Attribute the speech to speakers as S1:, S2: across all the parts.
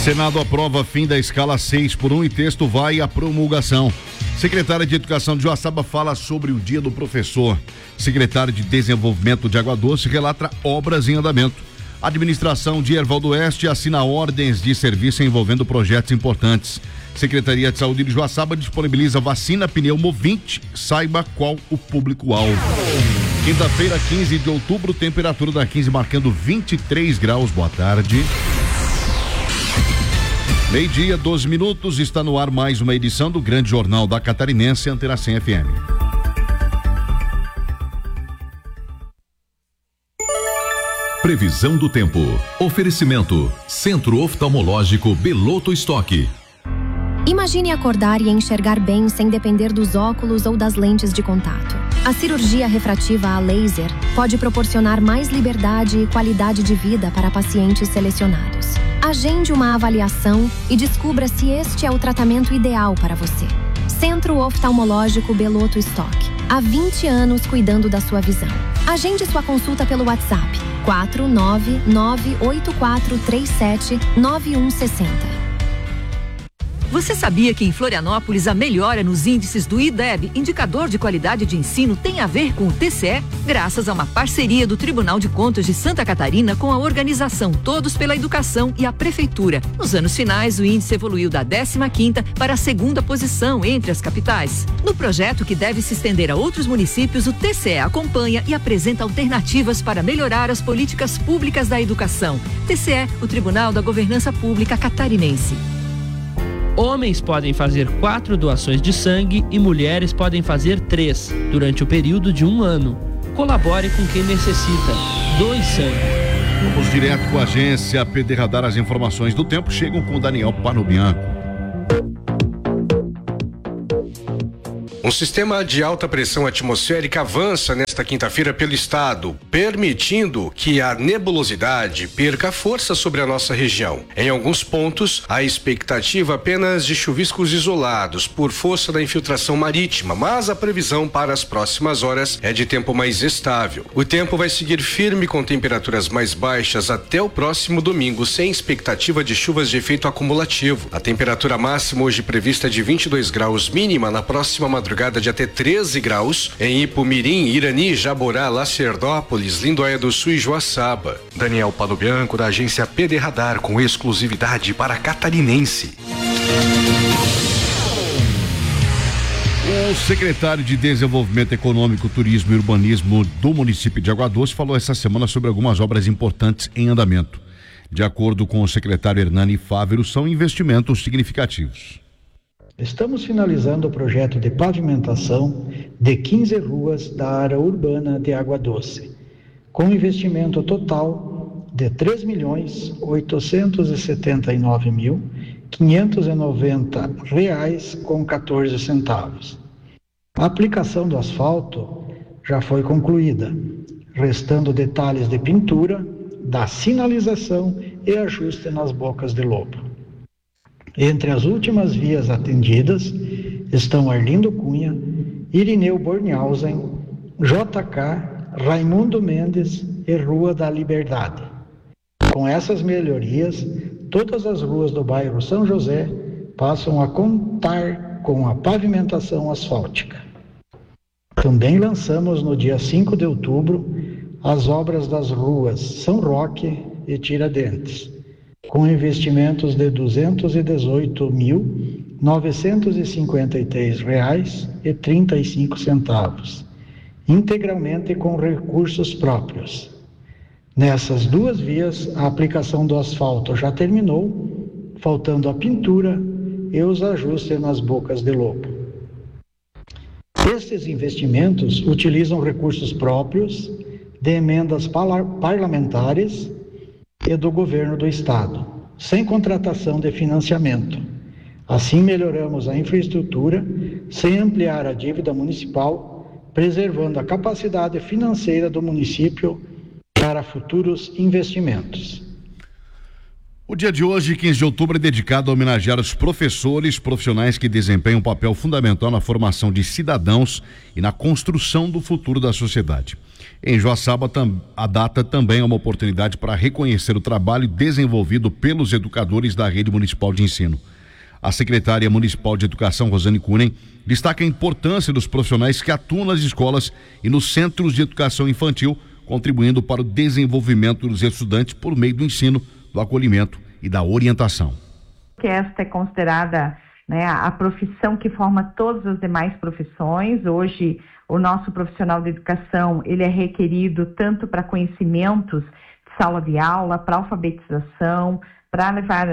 S1: Senado aprova fim da escala 6x1 e texto vai à promulgação. Secretária de Educação de Joaçaba fala sobre o Dia do Professor. Secretário de Desenvolvimento de Água Doce relata obras em andamento. A administração de Erval do Oeste assina ordens de serviço envolvendo projetos importantes. Secretaria de Saúde de Joaçaba disponibiliza vacina pneumovinte. Saiba qual o público-alvo. Quinta-feira, 15 de outubro, temperatura da 15 marcando 23 graus. Boa tarde. Meio-dia, 12 minutos, está no ar mais uma edição do Grande Jornal da Catarinense, Antena 100 FM.
S2: Previsão do tempo. Oferecimento. Centro Oftalmológico Beloto Estoque.
S3: Imagine acordar e enxergar bem sem depender dos óculos ou das lentes de contato. A cirurgia refrativa a laser pode proporcionar mais liberdade e qualidade de vida para pacientes selecionados. Agende uma avaliação e descubra se este é o tratamento ideal para você. Centro Oftalmológico Beloto Estoque. Há 20 anos cuidando da sua visão. Agende sua consulta pelo WhatsApp 49984379160.
S4: Você sabia que em Florianópolis a melhora nos índices do IDEB, indicador de qualidade de ensino, tem a ver com o TCE? Graças a uma parceria do Tribunal de Contas de Santa Catarina com a organização Todos pela Educação e a Prefeitura. Nos anos finais, o índice evoluiu da 15ª para a 2ª posição entre as capitais. No projeto, que deve se estender a outros municípios, o TCE acompanha e apresenta alternativas para melhorar as políticas públicas da educação. TCE, o Tribunal da Governança Pública Catarinense.
S5: Homens podem fazer 4 doações de sangue e mulheres podem fazer 3, durante o período de 1 ano. Colabore com quem necessita. Doe sangue.
S1: Vamos direto com a agência PD Radar. As informações do tempo chegam com Daniel Panobianco.
S6: Um sistema de alta pressão atmosférica avança nesta quinta-feira pelo estado, permitindo que a nebulosidade perca força sobre a nossa região. Em alguns pontos, há expectativa apenas de chuviscos isolados por força da infiltração marítima, mas a previsão para as próximas horas é de tempo mais estável. O tempo vai seguir firme com temperaturas mais baixas até o próximo domingo, sem expectativa de chuvas de efeito acumulativo. A temperatura máxima hoje prevista é de 22 graus, mínima na próxima madrugada de até 13 graus em Ipumirim, Irani, Jaborá, Lacerdópolis, Lindóia do Sul e Joaçaba. Daniel Panobianco, da agência PD Radar, com exclusividade para Catarinense.
S1: O secretário de Desenvolvimento Econômico, Turismo e Urbanismo do município de Água Doce falou essa semana sobre algumas obras importantes em andamento. De acordo com o secretário Hernani Fávero, são investimentos significativos.
S7: Estamos finalizando o projeto de pavimentação de 15 ruas da área urbana de Água Doce, com investimento total de R$ 3.879.590,14. A aplicação do asfalto já foi concluída, restando detalhes de pintura, da sinalização e ajuste nas bocas de lobo. Entre as últimas vias atendidas estão Arlindo Cunha, Irineu Bornhausen, JK, Raimundo Mendes e Rua da Liberdade. Com essas melhorias, todas as ruas do bairro São José passam a contar com a pavimentação asfáltica. Também lançamos no dia 5 de outubro as obras das ruas São Roque e Tiradentes, com investimentos de R$ 218.953,35, integralmente com recursos próprios. Nessas duas vias, a aplicação do asfalto já terminou, faltando a pintura e os ajustes nas bocas de lobo. Estes investimentos utilizam recursos próprios, de emendas parlamentares e do governo do estado, sem contratação de financiamento. Assim melhoramos a infraestrutura, sem ampliar a dívida municipal, preservando a capacidade financeira do município para futuros investimentos.
S1: O dia de hoje, 15 de outubro, é dedicado a homenagear os professores profissionais que desempenham um papel fundamental na formação de cidadãos e na construção do futuro da sociedade. Em Joaçaba, a data também é uma oportunidade para reconhecer o trabalho desenvolvido pelos educadores da Rede Municipal de Ensino. A secretária municipal de Educação, Rosane Kunen, destaca a importância dos profissionais que atuam nas escolas e nos centros de educação infantil, contribuindo para o desenvolvimento dos estudantes por meio do ensino, do acolhimento e da orientação.
S8: Que esta é considerada, né, a profissão que forma todas as demais profissões. Hoje, o nosso profissional de educação, ele é requerido tanto para conhecimentos de sala de aula, para alfabetização, para levar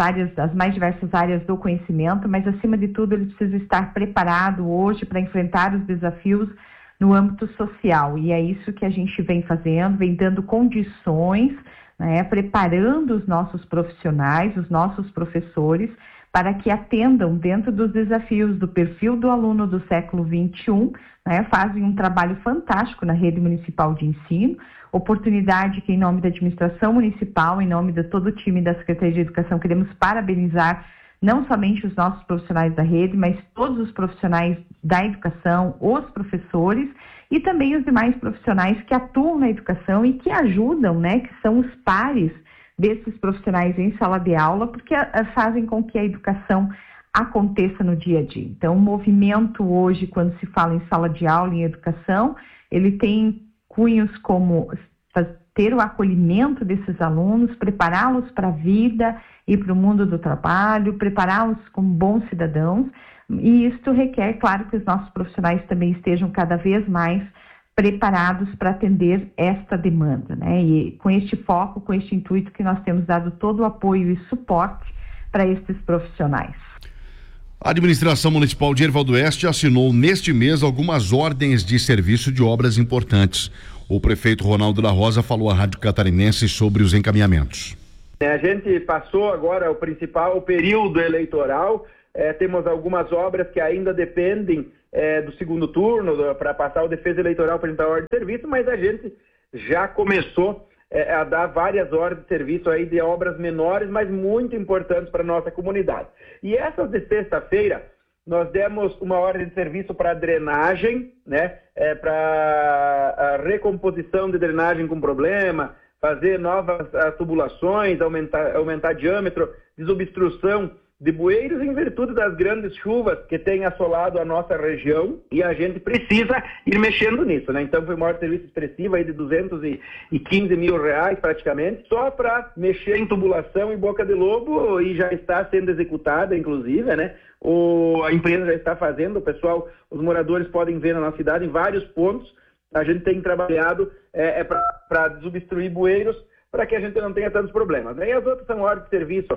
S8: as mais diversas áreas do conhecimento, mas acima de tudo ele precisa estar preparado hoje para enfrentar os desafios no âmbito social. E é isso que a gente vem fazendo, vem dando condições, né, preparando os nossos profissionais, os nossos professores, para que atendam dentro dos desafios do perfil do aluno do século XXI, né, fazem um trabalho fantástico na Rede Municipal de Ensino, oportunidade que, em nome da administração municipal, em nome de todo o time da Secretaria de Educação, queremos parabenizar não somente os nossos profissionais da rede, mas todos os profissionais da educação, os professores e também os demais profissionais que atuam na educação e que ajudam, né, que são os pares desses profissionais em sala de aula, porque fazem com que a educação aconteça no dia a dia. Então, o movimento hoje, quando se fala em sala de aula, em educação, ele tem cunhos como ter o acolhimento desses alunos, prepará-los para a vida e para o mundo do trabalho, prepará-los como bons cidadãos, e isso requer, claro, que os nossos profissionais também estejam cada vez mais preparados para atender esta demanda, né? E com este foco, com este intuito que nós temos dado todo o apoio e suporte para esses profissionais.
S1: A administração municipal de Erval do Oeste assinou neste mês algumas ordens de serviço de obras importantes. O prefeito Ronaldo da Rosa falou à Rádio Catarinense sobre os encaminhamentos.
S9: A gente passou agora o principal período eleitoral, temos algumas obras que ainda dependem do segundo turno para passar o defesa eleitoral para entrar a ordem de serviço, mas a gente já começou a dar várias ordens de serviço aí de obras menores, mas muito importantes para a nossa comunidade. E essas de sexta-feira, nós demos uma ordem de serviço para drenagem, né, para a recomposição de drenagem com problema, fazer novas tubulações, aumentar diâmetro, desobstrução de bueiros em virtude das grandes chuvas que têm assolado a nossa região, e a gente precisa ir mexendo nisso, né? Então foi uma ordem de serviço expressiva aí de R$215 mil praticamente, só para mexer em tubulação em Boca de Lobo, e já está sendo executada, inclusive, né? A empresa já está fazendo, o pessoal, os moradores podem ver na nossa cidade em vários pontos. A gente tem trabalhado para desobstruir bueiros, para que a gente não tenha tantos problemas. Aí as outras são ordens de serviço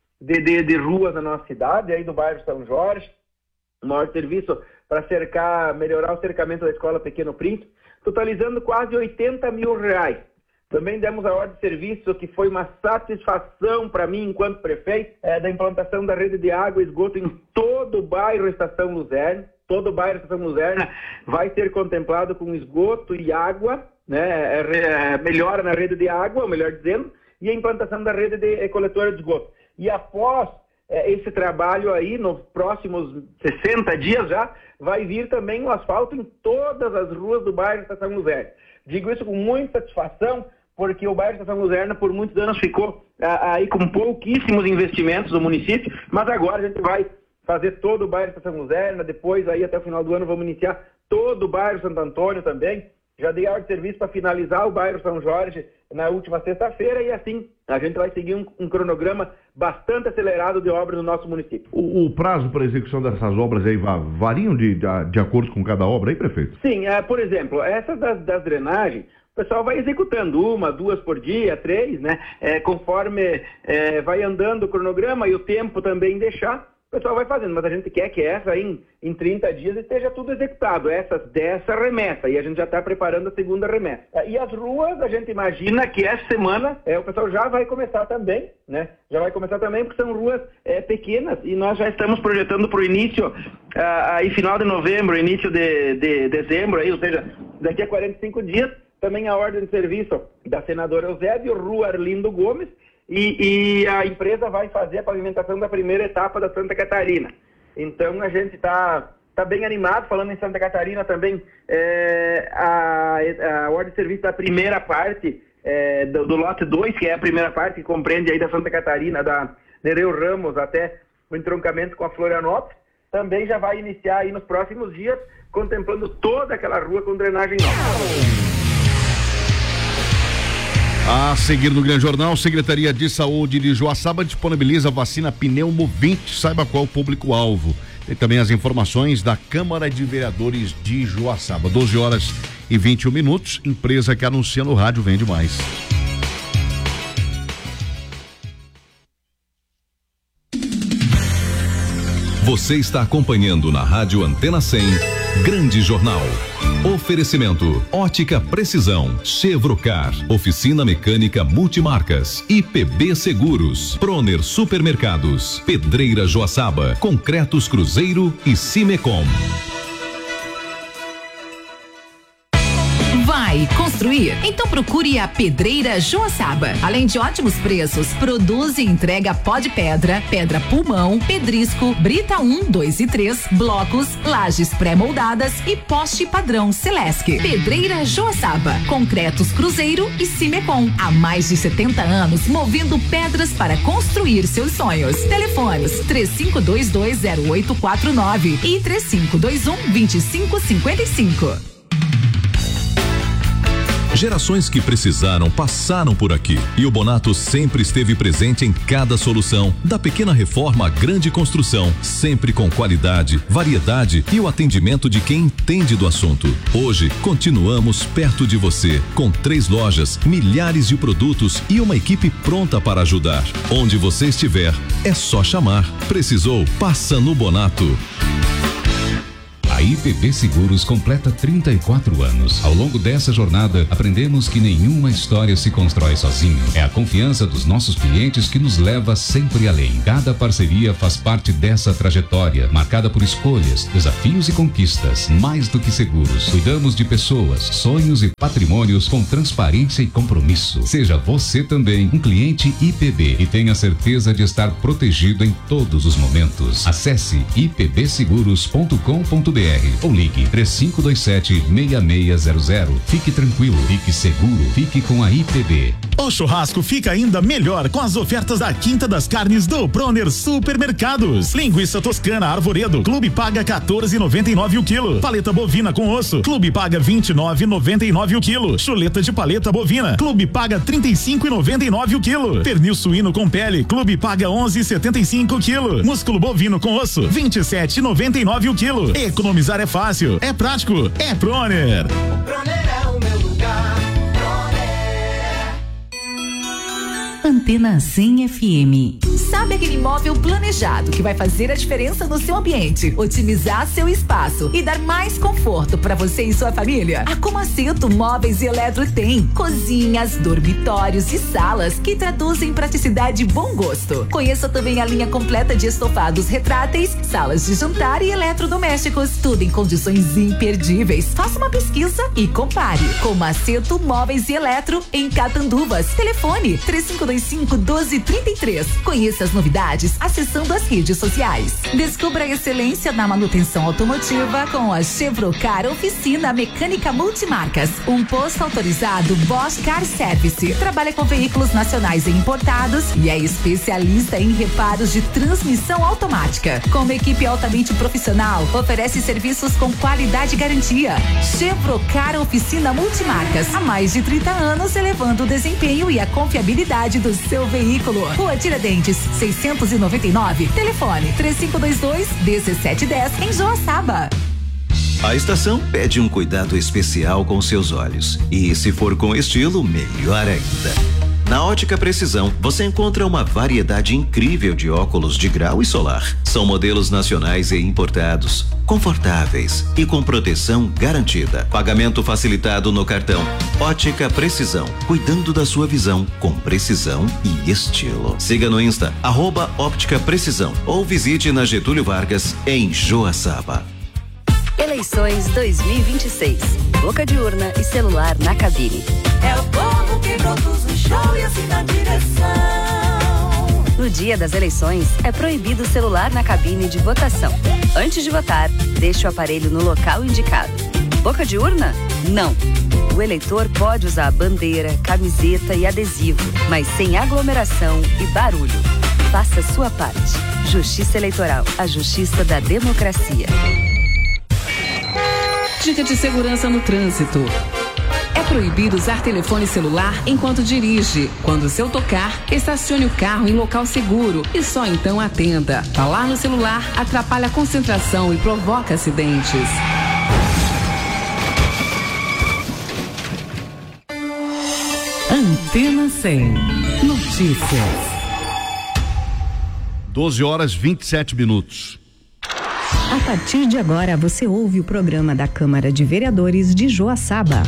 S9: de ruas na nossa cidade, aí do bairro São Jorge, uma ordem de serviço para melhorar o cercamento da Escola Pequeno Príncipe, totalizando quase R$80 mil. Também demos a ordem de serviço, que foi uma satisfação para mim, enquanto prefeito, da implantação da rede de água e esgoto em todo o bairro Estação Luzerna. Todo o bairro Estação Luzerna vai ser contemplado com esgoto e água, né? Melhora na rede de água, melhor dizendo, e a implantação da rede de coletora de esgoto. E após esse trabalho aí, nos próximos 60 dias já, vai vir também o asfalto em todas as ruas do bairro Estação Luzerna. Digo isso com muita satisfação, porque o bairro Estação Luzerna por muitos anos ficou aí com pouquíssimos investimentos do município, mas agora a gente vai fazer todo o bairro Estação Luzerna, depois aí até o final do ano vamos iniciar todo o bairro Santo Antônio também. Já dei a ordem de serviço para finalizar o bairro São Jorge na última sexta-feira, e assim a gente vai seguir um cronograma bastante acelerado de obras no nosso município.
S10: O prazo para a execução dessas obras aí variam de acordo com cada obra aí, prefeito?
S9: Sim, por exemplo, essas das drenagens, o pessoal vai executando 1, 2 por dia, 3, né? Conforme vai andando o cronograma e o tempo também deixar, o pessoal vai fazendo, mas a gente quer que essa aí, em 30 dias esteja tudo executado, dessa remessa, e a gente já está preparando a segunda remessa. E as ruas, a gente imagina que essa semana o pessoal já vai começar também, né? Já vai começar também, porque são ruas pequenas, e nós já estamos projetando para o início, aí final de novembro, início de dezembro, aí, ou seja, daqui a 45 dias, também a ordem de serviço da senadora Eusébio, Rua Arlindo Gomes, e a empresa vai fazer a pavimentação da primeira etapa da Santa Catarina. Então a gente está bem animado. Falando em Santa Catarina também, a ordem de serviço da primeira parte do lote 2, que é a primeira parte que compreende aí da Santa Catarina, da Nereu Ramos até o entroncamento com a Florianópolis, também já vai iniciar aí nos próximos dias, contemplando toda aquela rua com drenagem nova.
S1: A seguir no Grande Jornal, Secretaria de Saúde de Joaçaba disponibiliza a vacina Pneumo 20, saiba qual o público-alvo. Tem também as informações da Câmara de Vereadores de Joaçaba. 12h21, empresa que anuncia no rádio vende mais.
S2: Você está acompanhando na Rádio Antena 100, Grande Jornal. Oferecimento: Ótica Precisão, Chevrocar, Oficina Mecânica Multimarcas, IPB Seguros, Proner Supermercados, Pedreira Joaçaba, Concretos Cruzeiro e Cimecom.
S11: Vai construir? Então procure a Pedreira Joaçaba. Além de ótimos preços, produz e entrega pó de pedra, pedra pulmão, pedrisco, brita 1, 2 e 3, blocos, lajes pré-moldadas e poste padrão Celesc. Pedreira Joaçaba, Concretos Cruzeiro e Cimecom. Há mais de 70 anos movendo pedras para construir seus sonhos. Telefones 35220849 e 3521-2555.
S2: Gerações que precisaram passaram por aqui e o Bonato sempre esteve presente em cada solução, da pequena reforma à grande construção, sempre com qualidade, variedade e o atendimento de quem entende do assunto. Hoje, continuamos perto de você, com 3 lojas, milhares de produtos e uma equipe pronta para ajudar. Onde você estiver, é só chamar. Precisou? Passa no Bonato.
S12: A IPB Seguros completa 34 anos. Ao longo dessa jornada, aprendemos que nenhuma história se constrói sozinho. É a confiança dos nossos clientes que nos leva sempre além. Cada parceria faz parte dessa trajetória, marcada por escolhas, desafios e conquistas. Mais do que seguros, cuidamos de pessoas, sonhos e patrimônios com transparência e compromisso. Seja você também um cliente IPB e tenha certeza de estar protegido em todos os momentos. Acesse ipbseguros.com.br ou ligue 3527-6600. Fique tranquilo, fique seguro, fique com a IPB.
S13: O churrasco fica ainda melhor com as ofertas da Quinta das Carnes do Proner Supermercados. Linguiça toscana Arvoredo, Clube paga R$14,99 o quilo. Paleta bovina com osso, Clube paga R$29,99 o quilo. Chuleta de paleta bovina, Clube paga R$35,99 o quilo. Pernil suíno com pele, Clube paga R$11,75 o quilo. Músculo bovino com osso, R$27,99 o quilo. Economizar é fácil, é prático, é Proner.
S14: Proner é o meu lugar.
S11: Antena 100 FM. Sabe aquele imóvel planejado que vai fazer a diferença no seu ambiente, otimizar seu espaço e dar mais conforto para você e sua família? A Comaceto Móveis e Eletro tem cozinhas, dormitórios e salas que traduzem praticidade e bom gosto. Conheça também a linha completa de estofados retráteis, salas de jantar e eletrodomésticos, tudo em condições imperdíveis. Faça uma pesquisa e compare. Comaceto Móveis e Eletro em Catanduvas. Telefone 3525-1233. Conheça as novidades acessando as redes sociais. Descubra a excelência na manutenção automotiva com a Chevrocar Oficina Mecânica Multimarcas. Um posto autorizado Bosch Car Service. Trabalha com veículos nacionais e importados e é especialista em reparos de transmissão automática. Com uma equipe altamente profissional, oferece serviços com qualidade e garantia. Chevrocar Oficina Multimarcas. Há mais de 30 anos, elevando o desempenho e a confiabilidade do seu veículo. Rua Tiradentes, 699. Telefone 3522-1710 em Joaçaba.
S15: A estação pede um cuidado especial com seus olhos. E se for com estilo, melhor ainda. Na Ótica Precisão, você encontra uma variedade incrível de óculos de grau e solar. São modelos nacionais e importados, confortáveis e com proteção garantida. Pagamento facilitado no cartão. Ótica Precisão, cuidando da sua visão com precisão e estilo. Siga no Insta, @Óptica Precisão, ou visite na Getúlio Vargas, em Joaçaba.
S16: Eleições 2026. Boca de urna e celular na cabine.
S14: É o povo que produz o show e assim dá direção.
S16: No dia das eleições, é proibido o celular na cabine de votação. Antes de votar, deixe o aparelho no local indicado. Boca de urna? Não. O eleitor pode usar bandeira, camiseta e adesivo, mas sem aglomeração e barulho. Faça a sua parte. Justiça Eleitoral, a justiça da democracia.
S17: Dica de segurança no trânsito. É proibido usar telefone celular enquanto dirige. Quando o seu tocar, estacione o carro em local seguro e só então atenda. Falar no celular atrapalha a concentração e provoca acidentes. Antena 100. Notícias.
S1: 12h27.
S18: A partir de agora, você ouve o programa da Câmara de Vereadores de Joaçaba.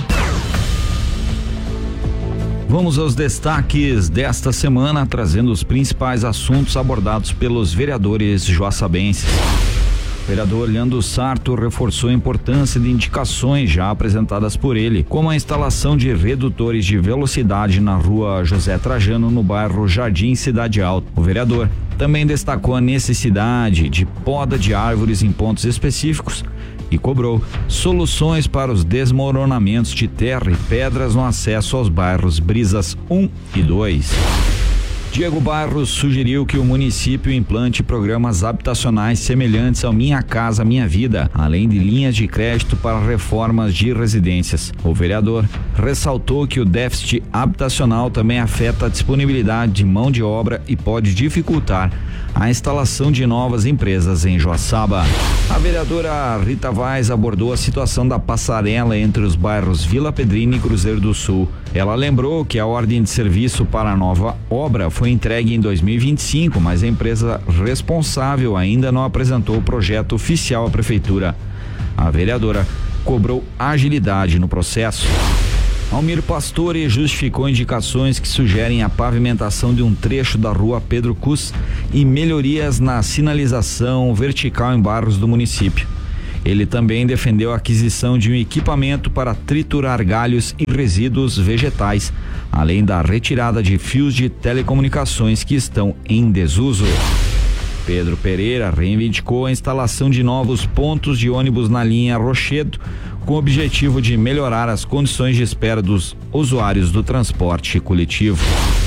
S19: Vamos aos destaques desta semana, trazendo os principais assuntos abordados pelos vereadores joaçabenses. O vereador Leandro Sarto reforçou a importância de indicações já apresentadas por ele, como a instalação de redutores de velocidade na rua José Trajano, no bairro Jardim Cidade Alta. O vereador também destacou a necessidade de poda de árvores em pontos específicos e cobrou soluções para os desmoronamentos de terra e pedras no acesso aos bairros Brisas 1 e 2. Diego Barros sugeriu que o município implante programas habitacionais semelhantes ao Minha Casa Minha Vida, além de linhas de crédito para reformas de residências. O vereador ressaltou que o déficit habitacional também afeta a disponibilidade de mão de obra e pode dificultar a instalação de novas empresas em Joaçaba. A vereadora Rita Vaz abordou a situação da passarela entre os bairros Vila Pedrina e Cruzeiro do Sul. Ela lembrou que a ordem de serviço para a nova obra foi entregue em 2025, mas a empresa responsável ainda não apresentou o projeto oficial à prefeitura. A vereadora cobrou agilidade no processo. Almir Pastore justificou indicações que sugerem a pavimentação de um trecho da rua Pedro Cus e melhorias na sinalização vertical em bairros do município. Ele também defendeu a aquisição de um equipamento para triturar galhos e resíduos vegetais, além da retirada de fios de telecomunicações que estão em desuso. Pedro Pereira reivindicou a instalação de novos pontos de ônibus na linha Rochedo, com o objetivo de melhorar as condições de espera dos usuários do transporte coletivo.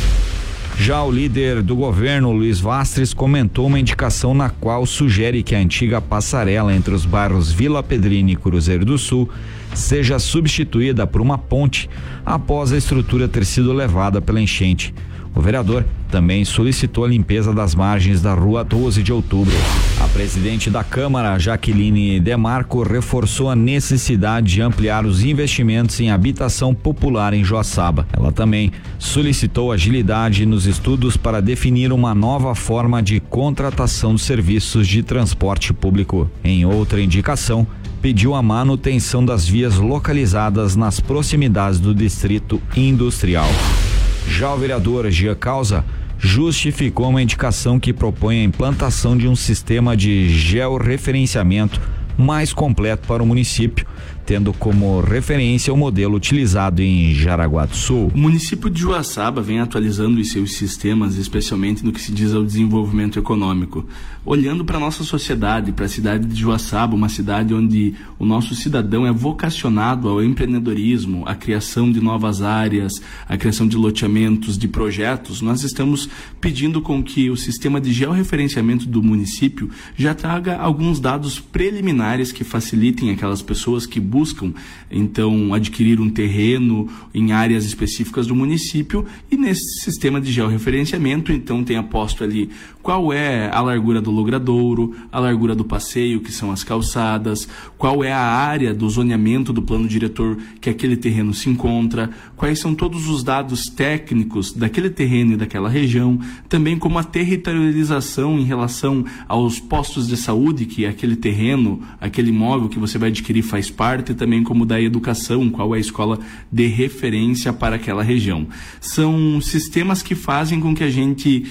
S19: Já o líder do governo, Luiz Vastres, comentou uma indicação na qual sugere que a antiga passarela entre os bairros Vila Pedrina e Cruzeiro do Sul seja substituída por uma ponte após a estrutura ter sido levada pela enchente. O vereador também solicitou a limpeza das margens da rua 12 de outubro. A presidente da Câmara, Jaqueline Demarco, reforçou a necessidade de ampliar os investimentos em habitação popular em Joaçaba. Ela também solicitou agilidade nos estudos para definir uma nova forma de contratação de serviços de transporte público. Em outra indicação, pediu a manutenção das vias localizadas nas proximidades do distrito industrial. Já o vereador Gia Causa justificou uma indicação que propõe a implantação de um sistema de georreferenciamento mais completo para o município, tendo como referência o modelo utilizado em Jaraguá do Sul.
S20: O município de Joaçaba vem atualizando os seus sistemas, especialmente no que se diz ao desenvolvimento econômico. Olhando para a nossa sociedade, para a cidade de Joaçaba, uma cidade onde o nosso cidadão é vocacionado ao empreendedorismo, à criação de novas áreas, à criação de loteamentos, de projetos, nós estamos pedindo com que o sistema de georreferenciamento do município já traga alguns dados preliminares que facilitem aquelas pessoas que buscam, então, adquirir um terreno em áreas específicas do município, e nesse sistema de georreferenciamento, então, tem posto ali qual é a largura do logradouro, a largura do passeio, que são as calçadas, qual é a área do zoneamento do plano diretor que aquele terreno se encontra, quais são todos os dados técnicos daquele terreno e daquela região, também como a territorialização em relação aos postos de saúde que aquele terreno, aquele imóvel que você vai adquirir faz parte, também como da educação, qual é a escola de referência para aquela região. São sistemas que fazem com que a gente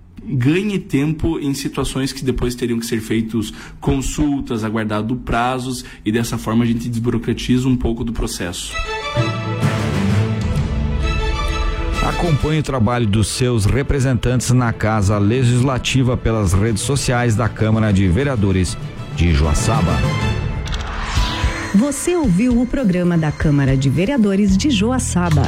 S20: ganhe tempo em situações que depois teriam que ser feitos consultas, aguardado prazos, e dessa forma a gente desburocratiza um pouco do processo.
S19: A Acompanhe o trabalho dos seus representantes na Casa Legislativa pelas redes sociais da Câmara de Vereadores de Joaçaba.
S18: Você ouviu o programa da Câmara de Vereadores de Joaçaba.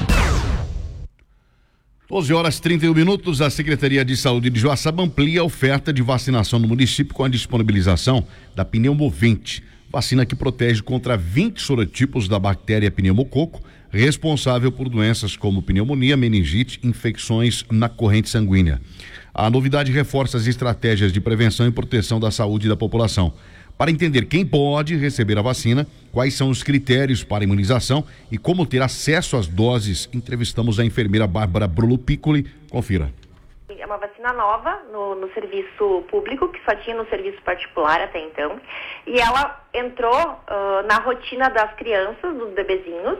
S1: 12h31. A Secretaria de Saúde de Joaçaba amplia a oferta de vacinação no município com a disponibilização da pneumovinte, vacina que protege contra 20 sorotipos da bactéria pneumococo, responsável por doenças como pneumonia, meningite, infecções na corrente sanguínea. A novidade reforça as estratégias de prevenção e proteção da saúde da população. Para entender quem pode receber a vacina, quais são os critérios para a imunização e como ter acesso às doses, entrevistamos a enfermeira Bárbara Brulo Piccoli. Confira.
S21: É uma vacina nova no serviço público, que só tinha no serviço particular até então. E ela entrou na rotina das crianças, dos bebezinhos,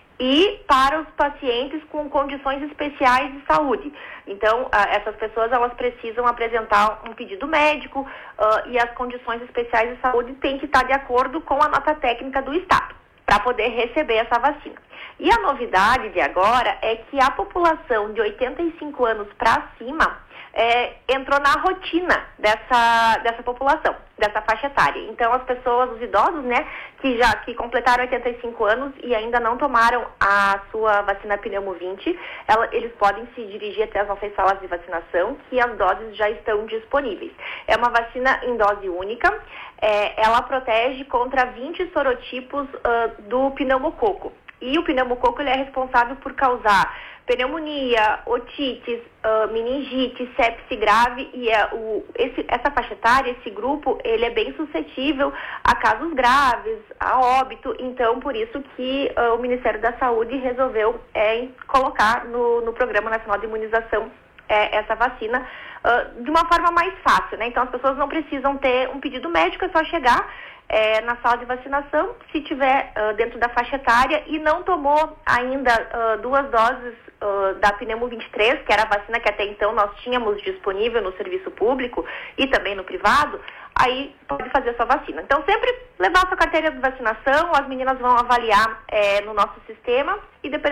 S21: e para os pacientes com condições especiais de saúde. Então, essas pessoas, elas precisam apresentar um pedido médico e as condições especiais de saúde têm que estar de acordo com a nota técnica do Estado para poder receber essa vacina. E a novidade de agora é que a população de 85 anos para cima entrou na rotina dessa população, dessa faixa etária. Então, as pessoas, os idosos, né, que completaram 85 anos e ainda não tomaram a sua vacina pneumovinte, eles podem se dirigir até as nossas salas de vacinação, que as doses já estão disponíveis. É uma vacina em dose única, ela protege contra 20 sorotipos do pneumococo. E o pneumococo ele é responsável por causar pneumonia, otites, meningite, sepse grave, e essa faixa etária, esse grupo, ele é bem suscetível a casos graves, a óbito. Então, por isso que o Ministério da Saúde resolveu colocar no Programa Nacional de Imunização essa vacina de uma forma mais fácil, né? Então, as pessoas não precisam ter um pedido médico, é só chegar na sala de vacinação, se tiver dentro da faixa etária e não tomou ainda 2 doses da Pneumo 23, que era a vacina que até então nós tínhamos disponível no serviço público e também no privado, aí pode fazer a sua vacina. Então, sempre levar a sua carteira de vacinação, as meninas vão avaliar no nosso sistema e depois